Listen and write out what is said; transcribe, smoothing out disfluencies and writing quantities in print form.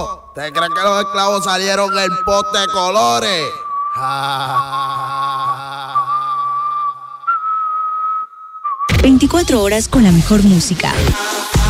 esclavos. ¿Te crees que los esclavos salieron en poste de colores? 24 horas con la mejor música.